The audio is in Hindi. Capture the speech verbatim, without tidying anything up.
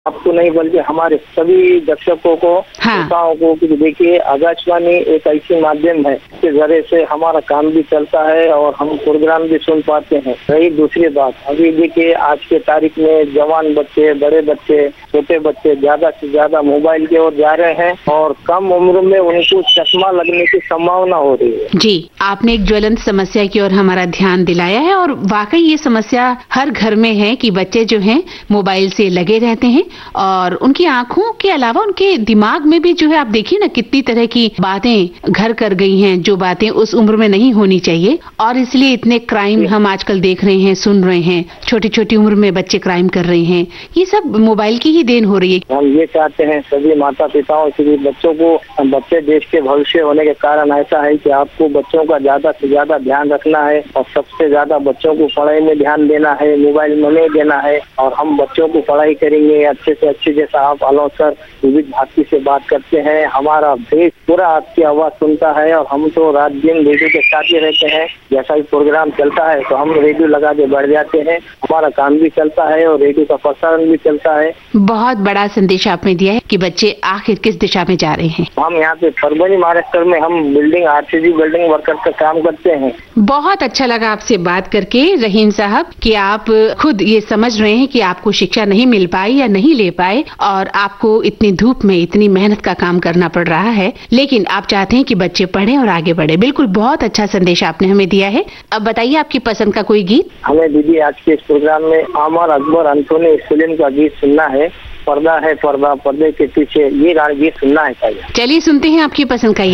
आपको नहीं बल्कि हमारे सभी दर्शकों को, श्रोताओं को कि देखिए आकाशवाणी एक ऐसी माध्यम है के जरिए से हमारा काम भी चलता है और हम प्रोग्राम भी सुन पाते हैं। रही दूसरी बात, अभी देखिए आज के तारीख में जवान बच्चे, बड़े बच्चे, छोटे बच्चे ज्यादा से ज्यादा मोबाइल की ओर जा रहे हैं और कम उम्र में उनको चश्मा लगने की संभावना हो रही है। जी, आपने एक ज्वलंत समस्या की ओर हमारा ध्यान दिलाया है और वाकई ये समस्या हर घर में है कि बच्चे जो हैं मोबाइल से लगे रहते हैं और उनकी आंखों के अलावा उनके दिमाग में भी जो है, आप देखिए ना कितनी तरह की बातें घर कर गई हैं, जो बातें उस उम्र में नहीं होनी चाहिए और इसलिए इतने क्राइम हम आजकल देख रहे हैं, सुन रहे हैं। छोटी छोटी उम्र में बच्चे क्राइम कर रहे हैं। ये सब मोबाइल की ही देन हो रही है। हम ये चाहते हैं सभी माता पिताओं से बच्चों को, बच्चे देश के भविष्य होने के कारण ऐसा है कि आपको बच्चों का ज्यादा से ज्यादा ध्यान रखना है और सबसे ज्यादा बच्चों को पढ़ाई में ध्यान देना है, मोबाइल में नहीं देना है। और हम बच्चों को पढ़ाई करेंगे अच्छे से अच्छे, जैसा आप अलाउंसर विविध भारती से बात करते हैं, हमारा देश पूरा आपकी आवाज सुनता है और हम तो रात दिन रेडियो के साथ ही रहते हैं। जैसा ही प्रोग्राम चलता है तो हम रेडियो लगा के बैठ जाते हैं, हमारा काम भी चलता है और रेडियो का प्रसारण भी चलता है। बहुत बड़ा संदेश आपने दिया है कि बच्चे आखिर किस दिशा में जा रहे हैं। हम यहाँ पे परभनी महाराष्ट्र में हम बिल्डिंग आरसीजी बिल्डिंग वर्कर का काम करते हैं। बहुत अच्छा लगा आपसे बात करके रहीम साहब कि आप खुद ये समझ रहे हैं कि आपको शिक्षा नहीं मिल पाई या नहीं ले पाए और आपको इतनी धूप में इतनी मेहनत का काम करना पड़ रहा है, लेकिन आप चाहते हैं कि बच्चे पढ़ें और आगे बढ़े। बिल्कुल बहुत अच्छा संदेश आपने हमें दिया है। अब बताइए आपकी पसंद का कोई गीत। हमें दीदी आज के इस प्रोग्राम में अमर अकबर अंथोनी इस फिल्म का गीत सुनना है, पर्दा है पर्दा पर्दे के पीछे, ये गाना गीत सुनना है। चलिए सुनते हैं आपकी पसंद का।